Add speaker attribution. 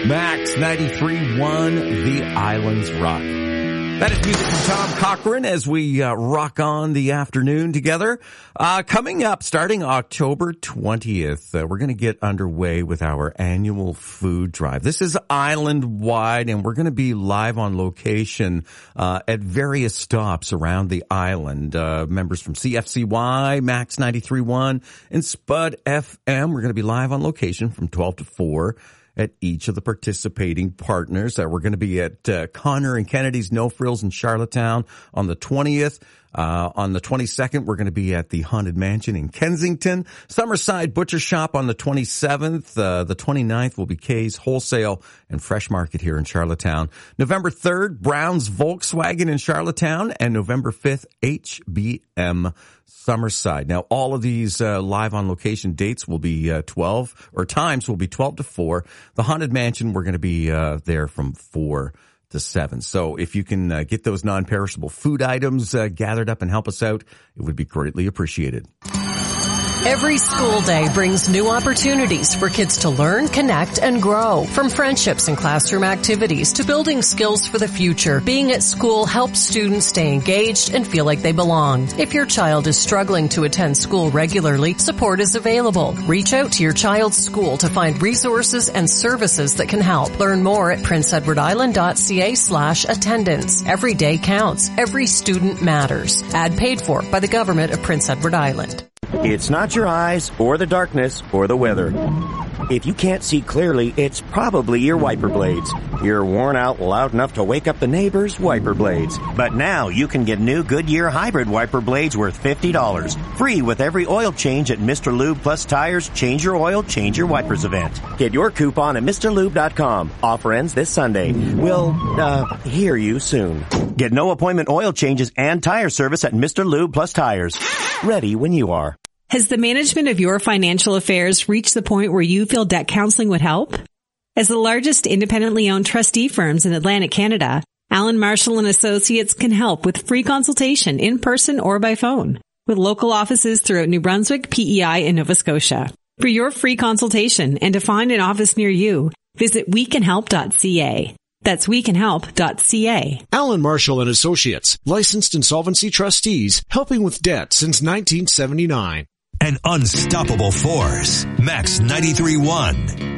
Speaker 1: Max 93.1, The Islands Rock. That is music from Tom Cochrane as we rock on the afternoon together. Coming up, starting October 20th, we're going to get underway with our annual food drive. This is island-wide, and we're going to be live on location at various stops around the island. Members from CFCY, Max 93.1, and Spud FM. We're going to be live on location from 12 to 4. At each of the participating partners. We're going to be at Connor and Kennedy's No Frills in Charlottetown on the 20th. On the 22nd, we're going to be at the Haunted Mansion in Kensington. Summerside Butcher Shop on the 27th. The 29th will be Kay's Wholesale and Fresh Market here in Charlottetown. November 3rd, Brown's Volkswagen in Charlottetown. And November 5th, HBM Summerside. Now, all of these live on location dates will be 12 to 4. The Haunted Mansion, we're going to be there from 4 to 7. So if you can get those non-perishable food items gathered up and help us out, it would be greatly appreciated.
Speaker 2: Every school day brings new opportunities for kids to learn, connect, and grow. From friendships and classroom activities to building skills for the future, being at school helps students stay engaged and feel like they belong. If your child is struggling to attend school regularly, support is available. Reach out to your child's school to find resources and services that can help. Learn more at princeedwardisland.ca/attendance. Every day counts. Every student matters. Ad paid for by the Government of Prince Edward Island.
Speaker 3: It's not your eyes, or the darkness, or the weather. If you can't see clearly, it's probably your wiper blades. You're worn out loud enough to wake up the neighbors' wiper blades. But now you can get new Goodyear hybrid wiper blades worth $50. Free with every oil change at Mr. Lube Plus Tires Change Your Oil, Change Your Wipers event. Get your coupon at MrLube.com. Offer ends this Sunday. We'll, hear you soon. Get no appointment oil changes and tire service at Mr. Lube Plus Tires. Ready when you are.
Speaker 4: Has the management of your financial affairs reached the point where you feel debt counseling would help? As the largest independently owned trustee firms in Atlantic Canada, Allen Marshall & Associates can help with free consultation in person or by phone, with local offices throughout New Brunswick, PEI, and Nova Scotia. For your free consultation and to find an office near you, visit wecanhelp.ca. That's wecanhelp.ca.
Speaker 5: Allen Marshall & Associates, licensed insolvency trustees, helping with debt since 1979.
Speaker 6: An unstoppable force. Max 93.1.